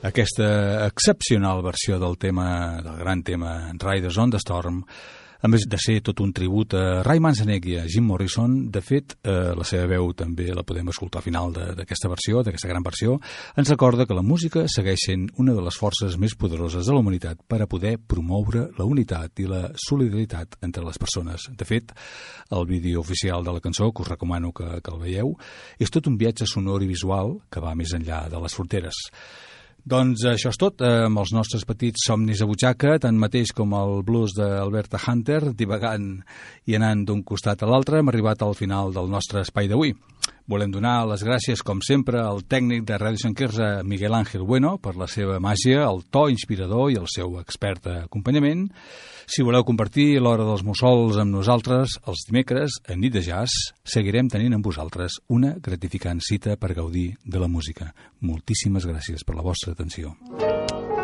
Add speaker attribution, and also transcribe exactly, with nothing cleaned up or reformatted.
Speaker 1: aquesta excepcional versió del tema, del gran tema Riders on the Storm, a més de ser tot un tribut a Ray Manzarek i a Jim Morrison. De fet, eh, la seva veu també la podem escoltar al final d'aquesta versió, d'aquesta gran versió. Ens recorda que la música segueix sent una de les forces més poderoses de la humanitat per a poder promoure la unitat i la solidaritat entre les persones. De fet, el vídeo oficial de la cançó, que us recomano que, que el veieu, és tot un viatge sonor i visual que va més enllà de les fronteres. Doncs això és tot, eh, amb els nostres petits somnis a butxaca, tant mateix com el blues d'Alberta Hunter, divagant i anant d'un costat a l'altre, hem arribat al final del nostre espai d'avui. Volem donar les gràcies, com sempre, al tècnic de Ràdio Sant Quirze, Miguel Ángel Bueno, per la seva màgia, el to inspirador i el seu expert acompanyament. Si voleu compartir l'Hora dels Mussols amb nosaltres, els dimecres, a Nit de Jazz, seguirem tenint amb vosaltres una gratificant cita per gaudir de la música. Moltíssimes gràcies per la vostra atenció.